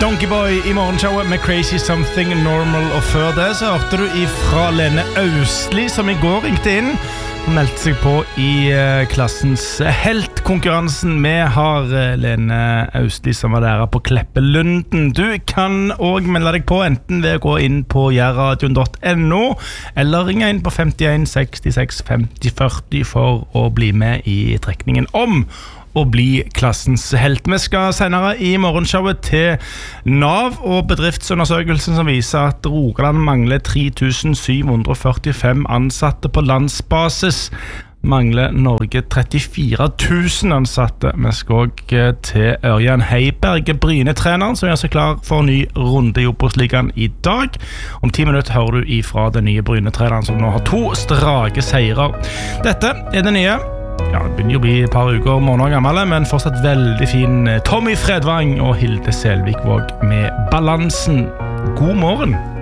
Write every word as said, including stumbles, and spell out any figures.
Donkeyboy I morgenshowet med Crazy Something Normal. Og før det så hørte du ifra Lene Austli, som I går ringte inn og meldte seg på I uh, klassens heltkonkurransen. Vi har uh, Lene Austli som var der på Kleppelunden. Du kan også melde deg på enten ved å gå inn på jærradion punktum no eller ringe inn på fem en seks seks fem zero fire zero for å bli med I trekningen om og bli klassens helt. Vi skal senere I morgenshowet til Nav og bedriftsundersøkelsen som viser at Rogaland mangler tre tusen syv hundre førtifem ansatte på landsbasis. Mangler Norge trettifire tusen ansatte. Vi skal også til Ørjan Heiberg, Bryne-treneren, som gjør seg klar for en ny runde I Obos-ligaen I dag. Om ti minutter hører du ifra den nye Bryne-treneren som nå har to strake seirer. Dette er det nye. Ja, det begynner å bli et par uker, måneder gammel, men fortsatt veldig fin Tommy Fredvang og Hilde Selvik Våg med Balansen. God morgen!